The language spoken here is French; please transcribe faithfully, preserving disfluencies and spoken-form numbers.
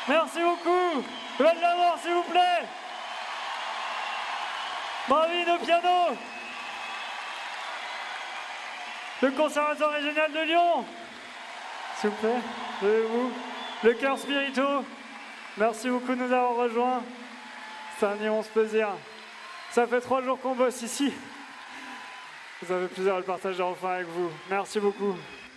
Merci beaucoup. Val d'Amour, s'il vous plaît. Marvin au piano. Le Conservatoire régional de Lyon. S'il vous plaît, levez-vous. Le Chœur Spirito. Merci beaucoup de nous avoir rejoints. C'est un immense plaisir. Ça fait trois jours qu'on bosse ici. Vous avez plaisir à le partager enfin avec vous. Merci beaucoup.